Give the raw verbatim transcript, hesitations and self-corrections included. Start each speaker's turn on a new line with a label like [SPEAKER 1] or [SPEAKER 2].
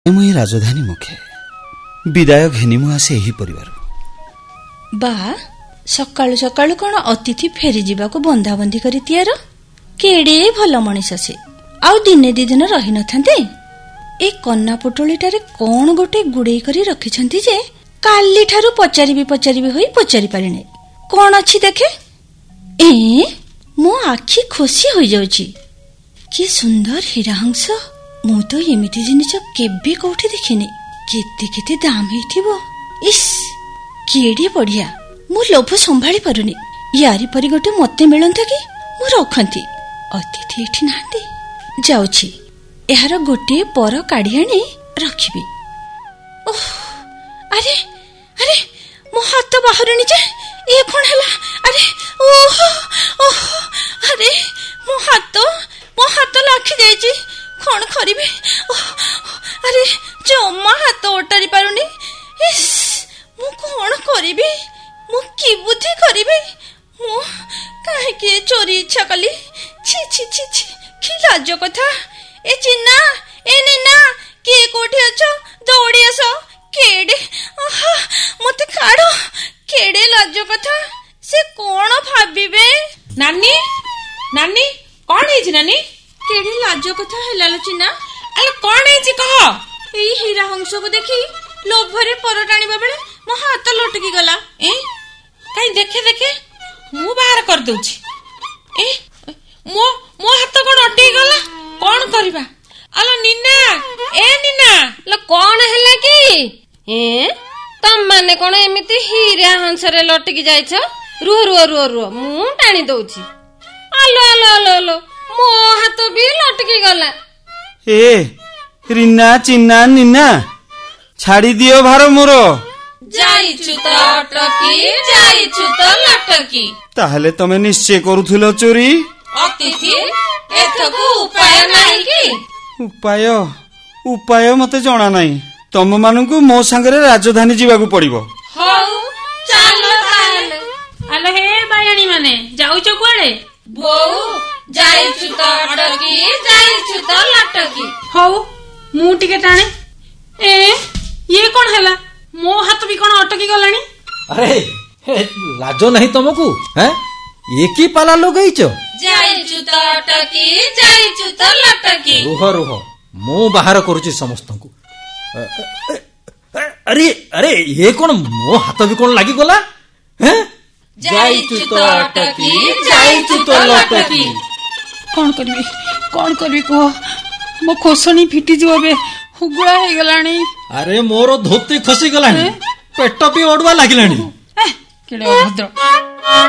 [SPEAKER 1] ମୁଁ ଏ ରାଜଧାନୀ ମୁଖେ ବିଦାୟ ଘେନି ମୁଁ ଆସେ ଏହି ପରିବାର।
[SPEAKER 2] ବା ସକାଳୁ ସକାଳୁ କଣ ଅତିଥି ଫେରି ଯିବାକୁ ବନ୍ଧାବନ୍ଧି କରି ତିଆର। କେଡେ ଭଲ ମଣିଷ ସେ, ଆଉ ଦିନେ ଦି ଦିନ ରହିନଥାନ୍ତେ। ଏ କନ୍ନା ପୋଟଳିଟାରେ କଣ ଗୋଟେ ଗୁଡେଇ କରି ରଖିଛନ୍ତି ଯେ କାଲିଠାରୁ ପଚାରିବି ପଚାରିବି ହୋଇ ପଚାରି ପାରିନି। କଣ ଅଛି ଦେଖେ। ଏ ମୋ ଆଖି ଖୁସି ହୋଇଯାଉଛି। କି ସୁନ୍ଦର ହୀରାହଂସ। ମୁଁ ତ ଏମିତି ଜିନିଷ କେବେ କୋଉଠି ଦେଖିନି। କେତେ କେତେ ଦାମ ହେଇଥିବ। ଇସ୍ କେଡେ ବଢିଆ। ମୁଁ ଲୋଭ ସମ୍ଭାଳି ପାରୁନି। ୟାରି ପରି ଗୋଟେ ମତେ ମିଳନ୍ତା କି ମୁଁ ରଖନ୍ତି। ଅତିଥି ଏଠି ନାହାନ୍ତି। ଯାଉଛି ଏହାର ଗୋଟିଏ ପର କାଢି ଆଣି ରଖିବି। ଓହ ଆରେ ଆରେ ମୋ ହାତ ବାହାରୁନି ଯେ ଏ କଣ ହେଲା। ଆରେ ଓହୋ ଓହୋ ଆରେ ମୋ ହାତ ମୋ ହାତ ଲାଖି ଯାଇଛି। କଣ କରିବି। ଆରେ ଜମା ହାତ ଓଟାରି ପାରୁନି। ଇସ୍ ମୁଁ କଣ କରିବି। ମୁଁ କି ବୁଦ୍ଧି କରିବି। ମୁଁ କାହିଁକି ଏ ଚୋରି ଇଚ୍ଛା କଲି। ଛି ଛି ଛି ଛି କି ଲାଜ କଥା। ଏ ଚିନା ଏ ନିନା କିଏ କୋଉଠି ଅଛ ଦୌଡ଼ି ଆସ। କେଡେ ଆହା ମତେ କାଢ। କେଡେ ଲାଜ କଥା। ସେ କଣ ଭାବିବେ।
[SPEAKER 3] ନାନୀ ନାନୀ କଣ ହେଇଛି ନାନୀ।
[SPEAKER 2] କେଡେ ଲାଜ କଥା ହେଲା ଲୋ ଚିନା।
[SPEAKER 3] ଆଲୋ କଣ ହେଇଛି କହ।
[SPEAKER 2] ଏଇ ହୀରା ହଂସକୁ ଦେଖି ଲୋଭରେ ପର ଟାଣିବା ବେଳେ ମୋ ହାତ ଲଟକି ଗଲା।
[SPEAKER 3] ଏ କାଇଁ ଦେଖେ ଦେଖେ ମୁଁ ବାହାର କରିଦଉଛି। ଏ ମୋ ମୋ ହାତ କଣ ଅଟକି ଗଲା। କଣ କରିବା। ଆଲୋ ନିନା ଏ ନିନା
[SPEAKER 4] ଲ କଣ ହେଲା କି। ଏ ତମମାନେ କଣ ଏମିତି ହୀରା ହଂସରେ ଲଟକି ଯାଇଛ। ରୁହ ରୁହ ରୁହ ରୁହ ମୁଁ ଟାଣି ଦଉଛି। ଆଲୋ ଆଲୋ ଆଲୋ ଆଲୋ ମୋ ହାତ ବି ଲଟକି ଗଲା।
[SPEAKER 1] ଏ ରିନା ଚିନା ନିନା ଛାଡି ଦିଅ ଭାର ମୋର।
[SPEAKER 3] ଯାଇଛୁ ତ ଅଟକି ଯାଇଛୁ ତ ଲଟକି।
[SPEAKER 1] ତାହେଲେ ତମେ ନିଶ୍ଚୟ କରୁଥିଲ ଚୋରି।
[SPEAKER 3] ଅତିଥି ଏଥକୁ ଉପାୟ ନାହିଁ କି।
[SPEAKER 1] ଉପାୟ ଉପାୟ ମତେ ଜଣା ନାହିଁ। ତମ ମାନଙ୍କୁ ମୋ ସାଙ୍ଗରେ ରାଜଧାନୀ ଯିବାକୁ ପଡିବ।
[SPEAKER 3] ହଉ ଚାଲ ତାହେଲେ।
[SPEAKER 5] ଆଲୋ ହେ ବାୟାଣୀ ମାନେ ଯାଉଛ କୁଆଡେ।
[SPEAKER 3] ବୋଉ ଯାଇଛୁ ତ ଅଟକି ଯାଇଛୁ ତ ଲଟକି।
[SPEAKER 5] ହଉ ମୁଁ ଟିକେ ଟାଣେ। ଏ ଇଏ କଣ ହେଲା। ମୋ ହାତ ବି କଣ ଅଟକି ଗଲାଣି।
[SPEAKER 6] ଆରେ ଲାଜ ନାହିଁ ତମକୁ। ଏ କି ପାଲା ଲଗେଇଛ।
[SPEAKER 3] ଯାଇଛୁ ତ ଅଟକି ଯାଇଛୁ ତ ଲଟକି।
[SPEAKER 6] ରୁହ ରୁହ ମୁଁ ବାହାର କରୁଛି ସମସ୍ତଙ୍କୁ। ଆରେ ଆରେ ଇଏ କଣ ମୋ ହାତ ବି କଣ ଲାଗିଗଲା।
[SPEAKER 3] ଯାଇଛୁ ତ ଅଟକି ଯାଇଛୁ ତ ଲଟକି।
[SPEAKER 5] କଣ କରିବି କଣ କରିବି କୁହ। ମୋ ଖୋସଣୀ ଫିଟିଯିବ ଏବେ। ହୁଗୁଳା ହେଇଗଲାଣି।
[SPEAKER 6] ଆରେ ମୋର ଧୋତି ଖସିଗଲାଣି। ପେଟ ବି ଅଡୁଆ ଲାଗିଲାଣି।
[SPEAKER 5] କେଡେ ଅଭଦ୍ର।